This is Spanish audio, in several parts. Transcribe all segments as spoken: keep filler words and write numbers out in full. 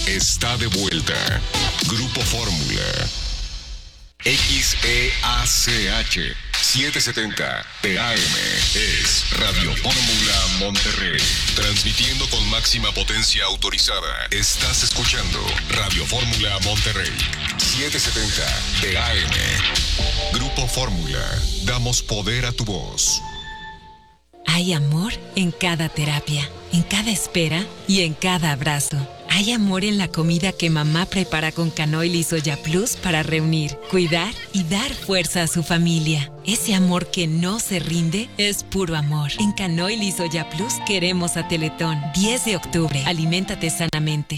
está de vuelta. Grupo Fórmula. X E A C H setecientos setenta T A M es Radio Fórmula Monterrey. Transmitiendo con máxima potencia autorizada. Estás escuchando Radio Fórmula Monterrey. setecientos setenta T A M. Grupo Fórmula. Damos poder a tu voz. Hay amor en cada terapia, en cada espera y en cada abrazo. Hay amor en la comida que mamá prepara con Canoil y Soya Plus para reunir, cuidar y dar fuerza a su familia. Ese amor que no se rinde es puro amor. En Canoil y Soya Plus queremos a Teletón. diez de octubre. Aliméntate sanamente.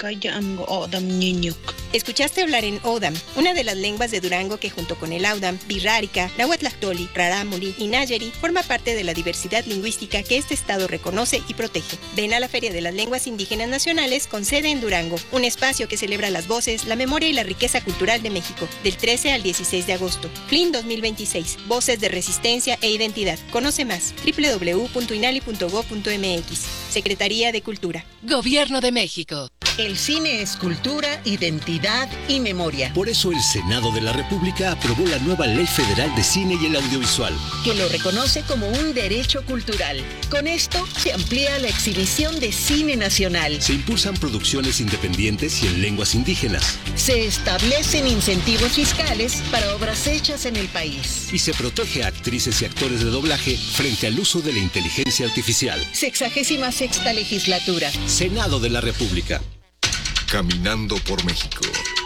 Escuchaste hablar en Odam, una de las lenguas de Durango que junto con el Audam, Birrárica, Nahuatlactoli, Rarámuri y Nayeri forma parte de la diversidad lingüística que este estado reconoce y protege. Ven a la Feria de las Lenguas Indígenas Nacionales con sede en Durango, un espacio que celebra las voces, la memoria y la riqueza cultural de México, del trece al dieciséis de agosto. F L I N dos mil veintiséis, Voces de Resistencia e Identidad. Conoce más, doble u doble u doble u punto inali punto gob punto eme equis. Secretaría de Cultura. Gobierno de México. El cine es cultura, identidad y memoria. Por eso el Senado de la República aprobó la nueva Ley Federal de Cine y el Audiovisual, que lo reconoce como un derecho cultural. Con esto se amplía la exhibición de cine nacional. Se impulsan producciones independientes y en lenguas indígenas. Se establecen incentivos fiscales para obras hechas en el país. Y se protege a actrices y actores de doblaje frente al uso de la inteligencia artificial. Sexagésima sexta legislatura. Senado de la República. Caminando por México.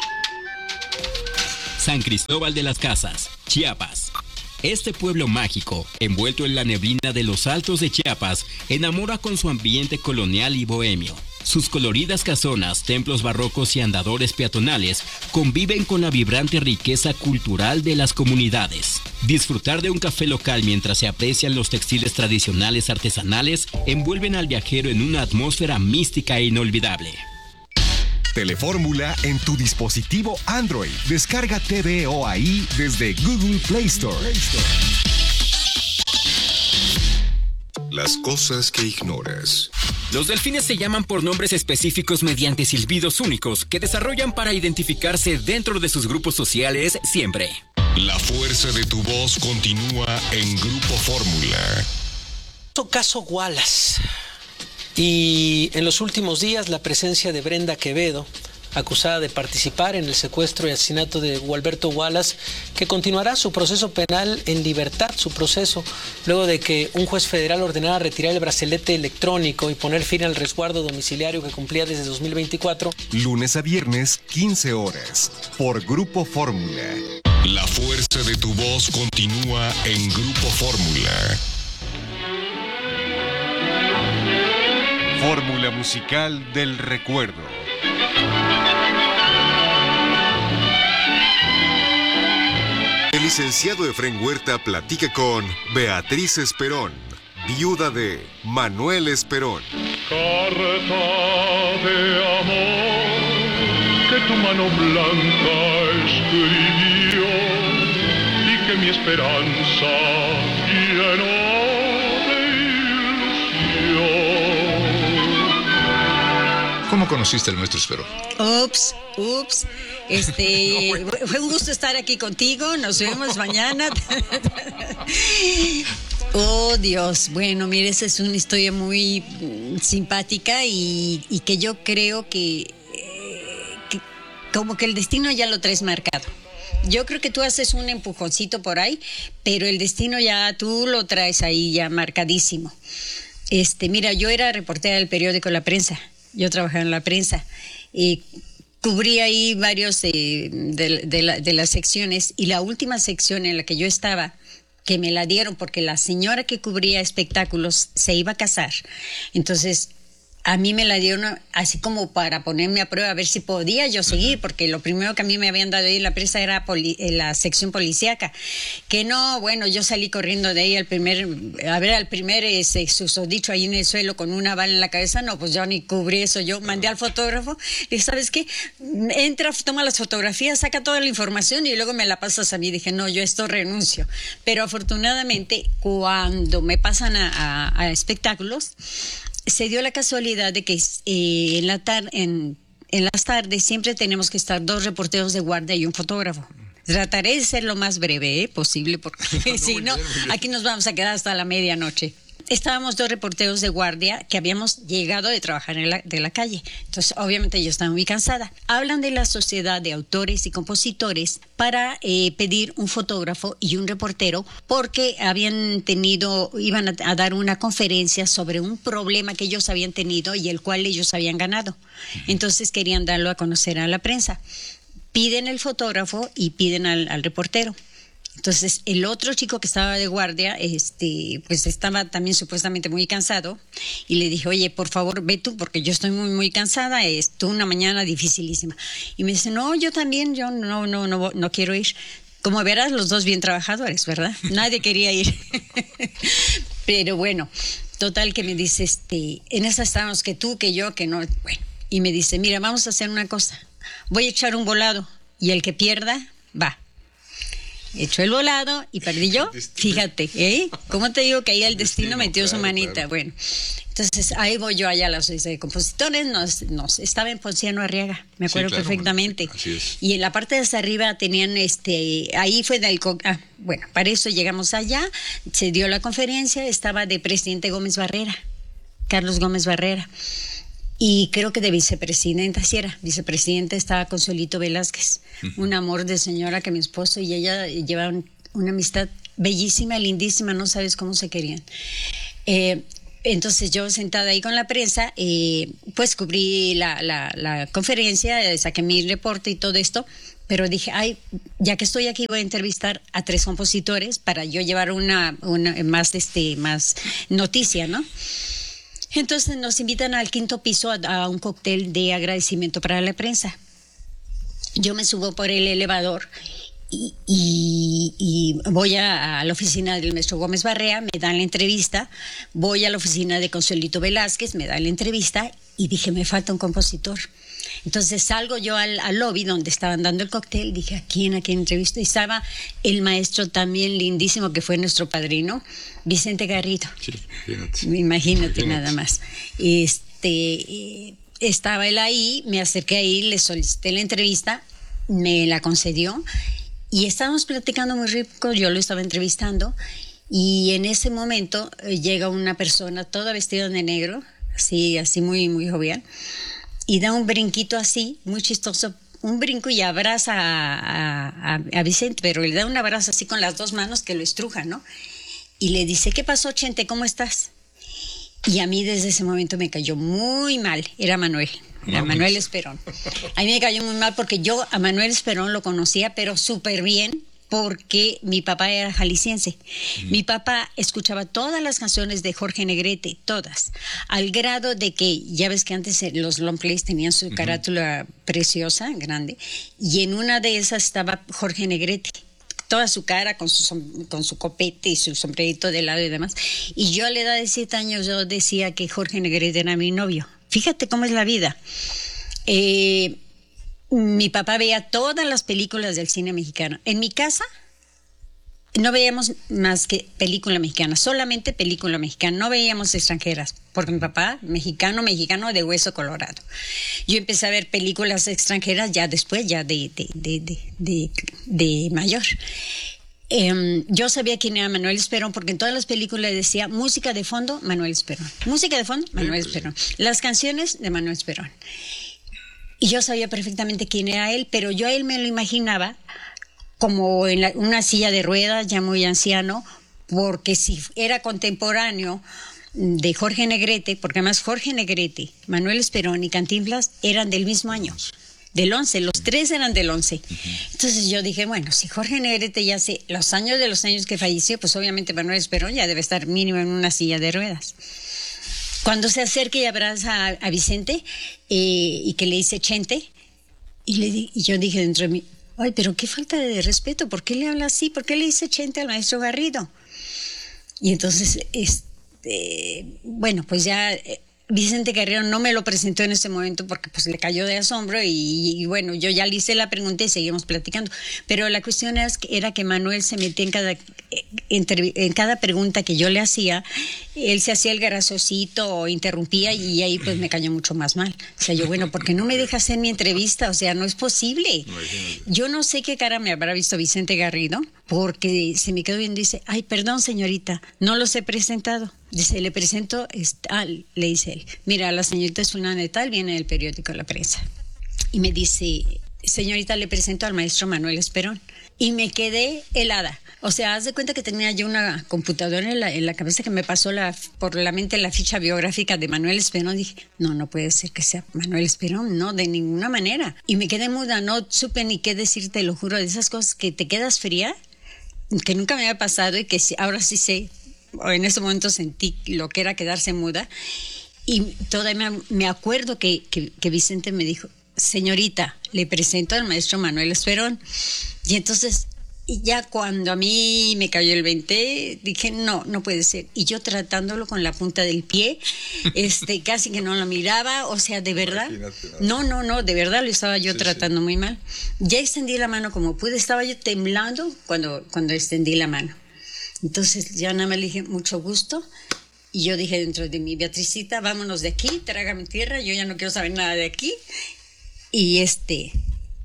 San Cristóbal de las Casas, Chiapas. Este pueblo mágico, envuelto en la neblina de los altos de Chiapas, enamora con su ambiente colonial y bohemio. Sus coloridas casonas, templos barrocos y andadores peatonales conviven con la vibrante riqueza cultural de las comunidades. Disfrutar de un café local mientras se aprecian los textiles tradicionales artesanales envuelven al viajero en una atmósfera mística e inolvidable. Telefórmula en tu dispositivo Android. Descarga T V O ahí desde Google Play Store. Las cosas que ignoras. Los delfines se llaman por nombres específicos mediante silbidos únicos que desarrollan para identificarse dentro de sus grupos sociales siempre. La fuerza de tu voz continúa en Grupo Fórmula. Caso Wallace. Y en los últimos días la presencia de Brenda Quevedo, acusada de participar en el secuestro y asesinato de Gualberto Wallace, que continuará su proceso penal en libertad, su proceso, luego de que un juez federal ordenara retirar el brazalete electrónico y poner fin al resguardo domiciliario que cumplía desde dos mil veinticuatro. Lunes a viernes, quince horas, por Grupo Fórmula. La fuerza de tu voz continúa en Grupo Fórmula. Fórmula musical del recuerdo. El licenciado Efrén Huerta platica con Beatriz Esperón, viuda de Manuel Esperón. Carta de amor que tu mano blanca escribió y que mi esperanza llenó. ¿Cómo conociste al maestro Esperón? Ups, ups. Este, no, bueno. Fue un gusto estar aquí contigo. Nos vemos mañana. Oh, Dios. Bueno, mire, esa es una historia muy mm, simpática y, y que yo creo que, eh, que como que el destino ya lo traes marcado. Yo creo que tú haces un empujoncito por ahí, pero el destino ya tú lo traes ahí ya marcadísimo. Este, mira, yo era reportera del periódico La Prensa. Yo trabajaba en la prensa y cubrí ahí varios eh, de, de, la, de las secciones, y la última sección en la que yo estaba, que me la dieron porque la señora que cubría espectáculos se iba a casar, entonces a mí me la dieron así como para ponerme a prueba a ver si podía yo seguir, porque lo primero que a mí me habían dado ahí en la prensa era poli, en la sección policíaca, que no, bueno, yo salí corriendo de ahí al primer, a ver, al primer ese susodicho ahí en el suelo con una bala en la cabeza, no, pues yo ni cubrí eso, yo mandé al fotógrafo, y ¿sabes qué? Entra, toma las fotografías, saca toda la información y luego me la pasas a mí. Dije, no, yo esto renuncio, pero afortunadamente cuando me pasan a, a, a espectáculos, se dio la casualidad de que eh, en la tarde, en en las tardes siempre tenemos que estar dos reporteros de guardia y un fotógrafo. Trataré de ser lo más breve ¿eh? posible, porque no, si no, aquí nos vamos a quedar hasta la medianoche. Estábamos dos reporteros de guardia que habíamos llegado de trabajar en la, de la calle. Entonces, obviamente, yo estaba muy cansada. Hablan de la Sociedad de Autores y Compositores para eh, pedir un fotógrafo y un reportero porque habían tenido, iban a, a dar una conferencia sobre un problema que ellos habían tenido y el cual ellos habían ganado. Entonces, querían darlo a conocer a la prensa. Piden el fotógrafo y piden al, al reportero. Entonces, el otro chico que estaba de guardia, este, pues estaba también supuestamente muy cansado y le dije, oye, por favor, ve tú, porque yo estoy muy, muy cansada, es una mañana dificilísima. Y me dice, no, yo también, yo no, no, no, no quiero ir. Como verás, los dos bien trabajadores, ¿verdad? Nadie quería ir. Pero bueno, total que me dice, este, en esa estábamos que tú, que yo, que no, bueno. Y me dice, mira, vamos a hacer una cosa, voy a echar un volado y el que pierda, va. Echó el volado y perdí yo. Fíjate, ¿eh? ¿Cómo te digo que ahí el destino, destino metió claro, su manita? Claro. Bueno, entonces ahí voy yo allá a la Sociedad de Compositores. Nos, nos, estaba en Ponciano Arriaga, me acuerdo sí, claro, perfectamente. Así es. Y en la parte de hasta arriba tenían, este, ahí fue del... Ah, bueno, para eso llegamos allá, se dio la conferencia, estaba de presidente Gómez Barrera, Carlos Gómez Barrera. Y creo que de vicepresidenta, sí era, vicepresidenta estaba Consuelito Velázquez, uh-huh. un amor de señora que mi esposo y ella llevaban una amistad bellísima, lindísima, no sabes cómo se querían. Eh, entonces yo sentada ahí con la prensa, eh, pues cubrí la, la, la conferencia, saqué mi reporte y todo esto, pero dije, ay, ya que estoy aquí voy a entrevistar a tres compositores para yo llevar una, una más, este, más noticia, ¿no? Entonces nos invitan al quinto piso a, a un cóctel de agradecimiento para la prensa. Yo me subo por el elevador y, y, y voy a, a la oficina del maestro Gómez Barrera, me dan la entrevista, voy a la oficina de Consuelito Velázquez, me dan la entrevista y dije, me falta un compositor. Entonces salgo yo al, al lobby donde estaban dando el cóctel, dije, ¿a quién, a quién entrevisto? Y estaba el maestro también lindísimo que fue nuestro padrino, Vicente Garrido. Sí, imagínate. Imagínate, imagínate. Nada más. Este, estaba él ahí, me acerqué ahí, le solicité la entrevista, me la concedió y estábamos platicando muy rico, yo lo estaba entrevistando y en ese momento eh, llega una persona toda vestida de negro, así, así muy, muy jovial, y da un brinquito así, muy chistoso, un brinco y abraza a, a, a Vicente, pero le da un abrazo así con las dos manos que lo estruja, ¿no? Y le dice, ¿qué pasó, Chente? ¿Cómo estás? Y a mí desde ese momento me cayó muy mal, era Manuel, era Vamos. Manuel Esperón. A mí me cayó muy mal porque yo a Manuel Esperón lo conocía, pero súper bien, porque mi papá era jalisciense. Mm. Mi papá escuchaba todas las canciones de Jorge Negrete, todas, al grado de que, ya ves que antes los long plays tenían su uh-huh. carátula preciosa, grande, y en una de esas estaba Jorge Negrete, toda su cara con su, con su copete y su sombrerito de lado y demás. Y yo a la edad de siete años yo decía que Jorge Negrete era mi novio. Fíjate cómo es la vida. Eh... Mi papá veía todas las películas del cine mexicano. En mi casa no veíamos más que película mexicana, solamente película mexicana, no veíamos extranjeras, porque mi papá, mexicano, mexicano de hueso colorado. Yo empecé a ver películas extranjeras ya después, ya de, de, de, de, de, de mayor. Eh, yo sabía quién era Manuel Esperón, porque en todas las películas decía música de fondo, Manuel Esperón. Música de fondo, Manuel Esperón. Las canciones de Manuel Esperón. Y yo sabía perfectamente quién era él, pero yo a él me lo imaginaba como en la, una silla de ruedas, ya muy anciano, porque si era contemporáneo de Jorge Negrete, porque además Jorge Negrete, Manuel Esperón y Cantinflas eran del mismo año, del once, los tres eran del once. Uh-huh. Entonces yo dije, bueno, si Jorge Negrete ya hace los años de los años que falleció, pues obviamente Manuel Esperón ya debe estar mínimo en una silla de ruedas. Cuando se acerca y abraza a, a Vicente eh, y que le dice Chente, y, le di, y yo dije dentro de mí, ay, pero qué falta de respeto, ¿por qué le habla así? ¿Por qué le dice Chente al maestro Garrido? Y entonces, este, bueno, pues ya Vicente Guerrero no me lo presentó en ese momento porque pues le cayó de asombro y, y bueno, yo ya le hice la pregunta y seguimos platicando. Pero la cuestión era que, era que Manuel se metía en cada, en cada pregunta que yo le hacía, él se hacía el graciosito o interrumpía y ahí pues me cayó mucho más mal. O sea, yo, bueno, ¿por qué no me dejas hacer mi entrevista? O sea, no es posible. Yo no sé qué cara me habrá visto Vicente Garrido porque se me quedó viendo y dice, ay, perdón señorita, no los he presentado. Dice, le presento, ah, le dice él, mira, la señorita Zulana de Tal viene del periódico La Prensa. Y me dice, señorita, le presento al maestro Manuel Esperón. Y me quedé helada. O sea, haz de cuenta que tenía yo una computadora en la, en la cabeza que me pasó la, por la mente la ficha biográfica de Manuel Esperón. Dije, no, no puede ser que sea Manuel Esperón, no, de ninguna manera. Y me quedé muda, no supe ni qué decirte, lo juro, de esas cosas que te quedas fría, que nunca me había pasado y que ahora sí sé. En ese momento sentí lo que era quedarse muda y todavía me acuerdo que, que, que Vicente me dijo, señorita, le presento al maestro Manuel Esperón. Y entonces ya cuando a mí me cayó el veinte, dije, no, no puede ser. Y yo tratándolo con la punta del pie, este, casi que no lo miraba, o sea, de verdad. No, no, no, de verdad lo estaba yo sí, tratando sí. muy mal. Ya extendí la mano como pude, estaba yo temblando cuando, cuando extendí la mano. Entonces ya nada más le dije, mucho gusto. Y yo dije dentro de mí, Beatricita, vámonos de aquí, trágame tierra, yo ya no quiero saber nada de aquí. Y este,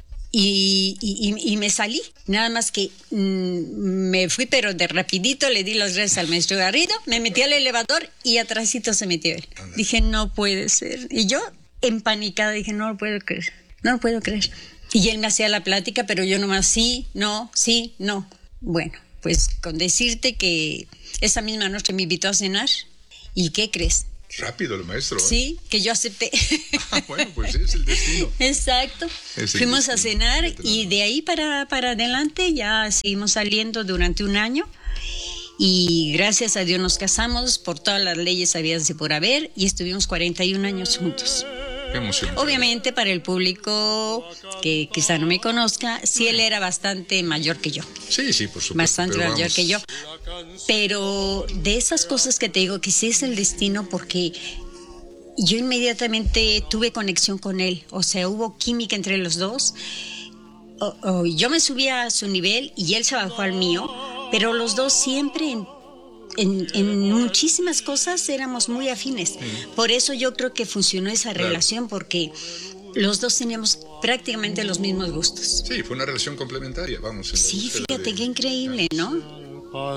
y, y, y, y me salí. Nada más que mmm, me fui, pero de rapidito le di las gracias al maestro Garrido, me metí al elevador y atrásito se metió él. Dije, no puede ser. Y yo, empanicada, dije, no lo puedo creer, no lo puedo creer. Y él me hacía la plática, pero yo nomás sí, no, sí, no. Bueno. Pues con decirte que esa misma noche me invitó a cenar. ¿Y qué crees? Rápido el maestro. ¿eh? Sí, que yo acepté. Ah, bueno, pues es el destino. Exacto. Es Fuimos destino. a cenar y de ahí para, para adelante ya seguimos saliendo durante un año. Y gracias a Dios nos casamos por todas las leyes habidas y por haber y estuvimos cuarenta y un años juntos. Qué emoción. Obviamente para el público que quizá no me conozca, sí él era bastante mayor que yo. Sí, sí, por supuesto. Bastante mayor vamos. que yo. Pero de esas cosas que te digo que sí es el destino porque yo inmediatamente tuve conexión con él. O sea, hubo química entre los dos. O, o, yo me subía a su nivel y él se bajó al mío, pero los dos siempre en En, en muchísimas cosas éramos muy afines. Sí. Por eso yo creo que funcionó esa claro. relación, porque los dos teníamos prácticamente los mismos gustos. Sí, fue una relación complementaria, vamos. Sí, fíjate de... qué increíble, ¿no?